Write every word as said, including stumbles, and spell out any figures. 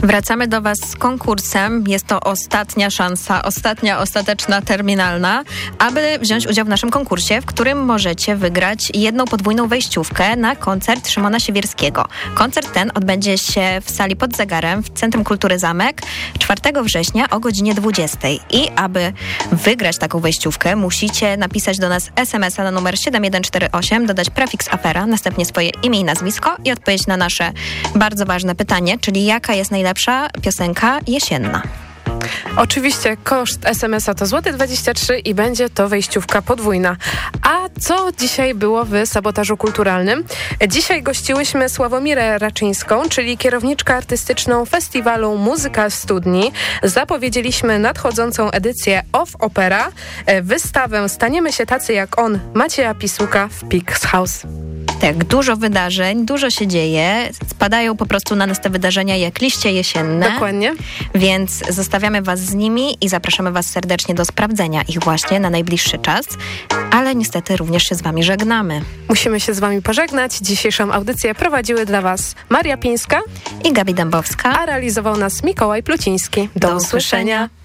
Wracamy do Was z konkursem. Jest to ostatnia szansa, ostatnia, ostateczna, terminalna, aby wziąć udział w naszym konkursie, w którym możecie wygrać jedną podwójną wejściówkę na koncert Szymona Siewierskiego. Koncert ten odbędzie się w sali pod zegarem w Centrum Kultury Zamek czwartego września o godzinie dwudziestej. I aby wygrać taką wejściówkę, musicie napisać do nas es em es a na numer siedem jeden cztery osiem, dodać prefiks afera, następnie swoje imię i nazwisko i odpowiedzieć na nasze bardzo ważne pytanie, czyli jaka jest najlepsza piosenka jesienna. Oczywiście koszt es em es a to złoty dwadzieścia trzy i będzie to wejściówka podwójna. A co dzisiaj było w Sabotażu Kulturalnym? Dzisiaj gościłyśmy Sławomirę Raczyńską, czyli kierowniczkę artystyczną festiwalu Muzyka w Studni. Zapowiedzieliśmy nadchodzącą edycję Off Opera, wystawę Staniemy się tacy jak on Macieja Pisuka w Pix House. Tak, dużo wydarzeń, dużo się dzieje. Spadają po prostu na nas te wydarzenia jak liście jesienne. Dokładnie. Więc zostawiamy Was z nimi i zapraszamy Was serdecznie do sprawdzenia ich właśnie na najbliższy czas. Ale niestety również się z Wami żegnamy. Musimy się z Wami pożegnać. Dzisiejszą audycję prowadziły dla Was Maria Pińska i Gabi Dębowska, a realizował nas Mikołaj Pluciński. Do, do usłyszenia. usłyszenia.